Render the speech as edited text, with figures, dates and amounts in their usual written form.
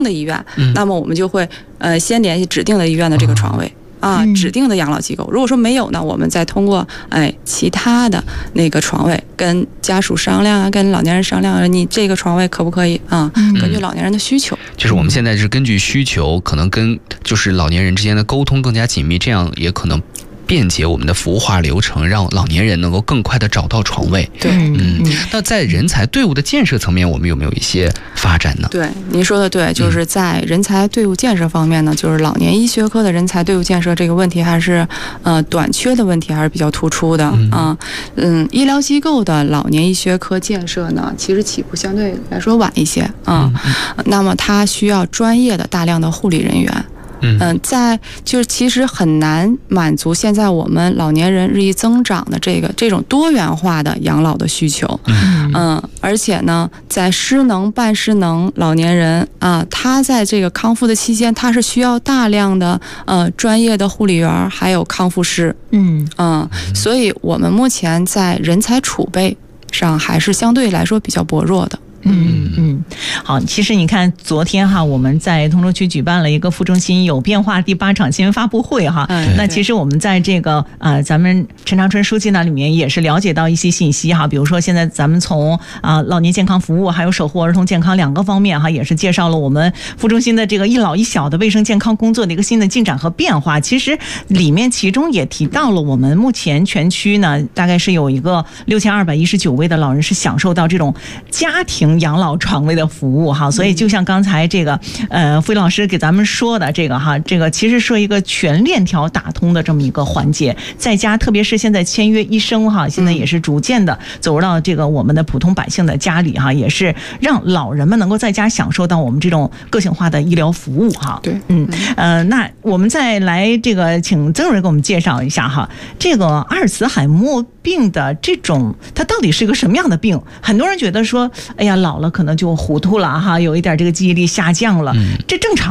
的医院，那么我们就会先联系指定的医院的这个床位。指定的养老机构，如果说没有呢，我们再通过其他的那个床位跟家属商量啊，跟老年人商量，你这个床位可不可以啊？根据老年人的需求， 就是我们现在是根据需求，可能跟就是老年人之间的沟通更加紧密，这样也可能便捷我们的服务化流程，让老年人能够更快的找到床位。 对， 那在人才队伍的建设层面，我们有没有一些发展呢？ 对，您说的对，就是在人才队伍建设方面呢，就是老年医学科的人才队伍建设这个问题还是短缺的问题还是比较突出的医疗机构的老年医学科建设呢，其实起步相对来说晚一些那么它需要专业的大量的护理人员。就是其实很难满足现在我们老年人日益增长的这种多元化的养老的需求。而且呢，在失能半失能老年人他在这个康复的期间，他是需要大量的专业的护理员还有康复师。所以我们目前在人才储备上还是相对来说比较薄弱的。 好，其实你看昨天我们在通州区举办了一个副中心有变化第8场新闻发布会那其实我们在这个咱们陈长春书记那里面也是了解到一些信息比如说现在咱们从老年健康服务还有守护儿童健康2个方面也是介绍了我们副中心的这个一老一小的卫生健康工作的一个新的进展和变化。其实里面其中也提到了我们目前全区呢大概是有一个6219位的老人是享受到这种家庭养老床位的服务所以就像刚才这个傅老师给咱们说的这个其实是一个全链条打通的这么一个环节，在家特别是现在签约医生现在也是逐渐的走入到这个我们的普通百姓的家里也是让老人们能够在家享受到我们这种个性化的医疗服务对， 那我们再来这个请曾主任给我们介绍一下这个阿尔茨海默病的这种它到底是一个什么样的病？很多人觉得说哎呀老了可能就糊涂了有一点这个记忆力下降了，这正常